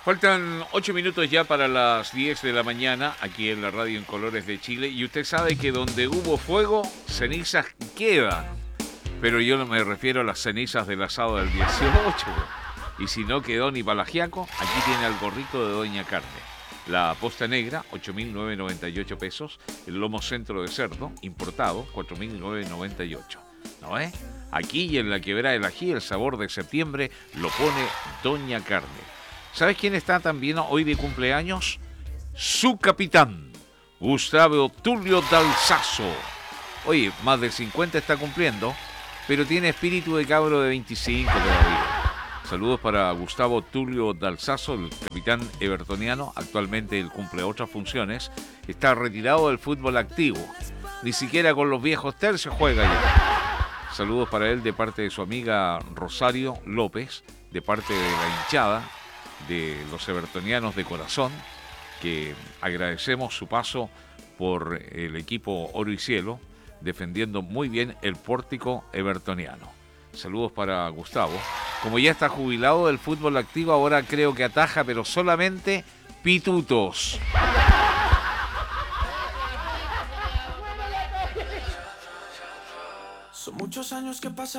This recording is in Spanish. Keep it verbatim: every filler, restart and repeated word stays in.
Faltan ocho minutos ya para las diez de la mañana aquí en la radio en Colores de Chile. Y usted sabe que donde hubo fuego, cenizas quedan. Pero yo no me refiero a las cenizas del asado del dieciocho. Y si no quedó ni palagiaco, aquí tiene al gorrito de Doña Carne. La posta negra, ocho mil novecientos noventa y ocho pesos. El lomo centro de cerdo, importado, cuatro mil novecientos noventa y ocho. ¿No es? Aquí y en la Quebrada del Ají, el sabor de septiembre lo pone Doña Carne. ¿Sabes quién está también hoy de cumpleaños? Su capitán, Gustavo Tulio Dalsazo. Oye, más de cincuenta está cumpliendo, pero tiene espíritu de cabro de veinticinco todavía. Saludos para Gustavo Tulio Dalsazo, el capitán evertoniano. Actualmente él cumple otras funciones. Está retirado del fútbol activo. Ni siquiera con los viejos tercios juega ya. Saludos para él de parte de su amiga Rosario López, de parte de la hinchada de los evertonianos de corazón, que agradecemos su paso por el equipo Oro y Cielo, defendiendo muy bien el pórtico evertoniano. Saludos para Gustavo. Como ya está jubilado del fútbol activo, ahora creo que ataja, pero solamente pitutos. Son muchos años que pasan.